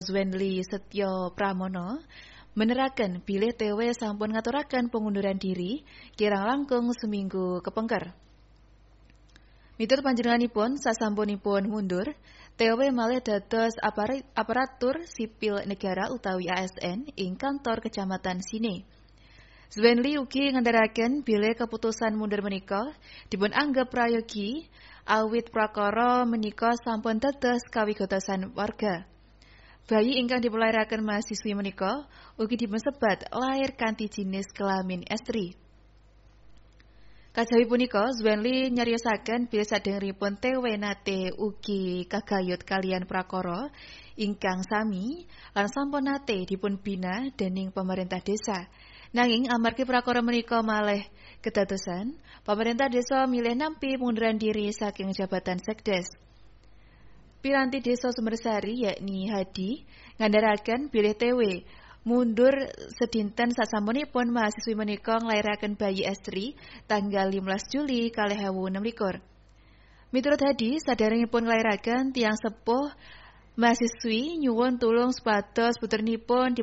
Zwenli Setyo Pramono meneraken bilih TW sampun ngaturaken pengunduran diri kirang langkung seminggu kepengker. Miturut panjenenganipun sasampunipun mundur, TW malih dados aparatur sipil negara utawi ASN ing kantor Kecamatan Sine. Zwenli ugi ngandharaken bilih keputusan mundur menika dipun anggap prayogi awit prakara menika sampun dados kawigotosan warga. Bayi ingkang dipelairaken mahasiswi menika ugi dipunsebat lair kanthi jinis kelamin estri. Kajawi punika Zwenli nyariosaken bilih sadèrèngipun TW nate ugi kagayut kalian prakara ingkang sami lan sampun nate dipun bina dening pemerintah desa. Nanging amargi prakara menika malih kedadosan, pemerintah desa milih nampi pengunduran diri saking jabatan Sekdes. Piranti Desa Sumbersari yakni Hadi ngandharaken bilih TW mundur sedinten sasampunipun mahasiswi menika nglairaken bayi estri tanggal 15 Juli 2016. Miturut Hadi, sadèrèngipun nglairaken tiyang sepuh mahasiswi nyuwun tulung supados puternipun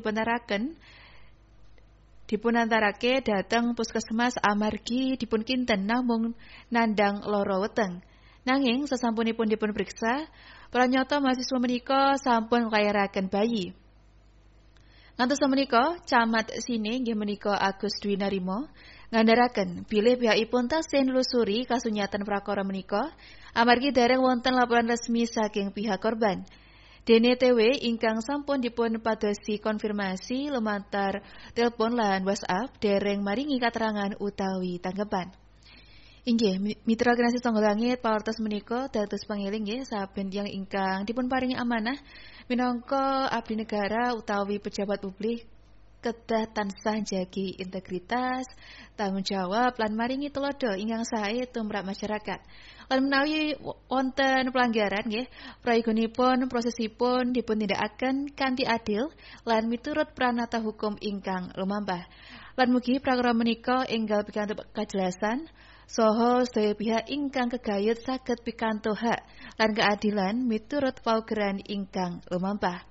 dipunantarake dhateng puskesmas amargi dipun kinten namung nandhang lara weteng. Nanging sasampunipun dipun priksa, pranyata mahasiswa menika sampun nglairaken bayi. Ngantos menika, Camat Sine inggih menika Agus Dwi Narimo ngandharaken bilih pihakipun tasih nelusuri kasunyatan prakara menika amargi dereng wonten laporan resmi saking pihak korban. Dene TW ingkang sampun dipun padosi konfirmasi lumantar telepon lan WhatsApp dereng maringi katerangan utawi tanggapan. Inggih mitra kinasih Sangga Langit pawartos menika dados pangeling nggih saben tiyang ingkang dipun paringi amanah minangka abdi negara utawi pejabat publik kedah tansah njagi integritas, tanggung jawab lan maringi tulodo ingkang sae tumrap masyarakat. Lan menawi wonten pelanggaran nggih, prayogonipun prosesipun dipuntindakaken kanthi adil lan miturut pranata hukum ingkang lumampah. Lan mugi prakara menika enggal pikantuk kajelasan saha sedaya pihak ingkang kegayut saged pikantuk hak lan keadilan miturut paugeran ingkang lumampah.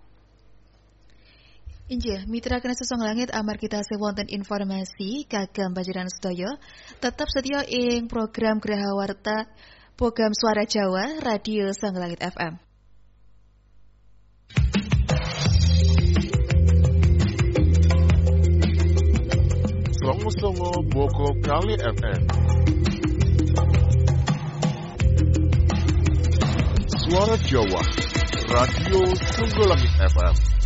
Inggih, mitra kinasih Sangga Langit amargi tasih wonten informasi kagem panjenengan sedaya, tetap setia ing program Graha Warta Program Suara Jawa Radio Sangga Langit FM. Songo-songo Boko Kali FM. Suara Jawa Radio Sangga Langit FM.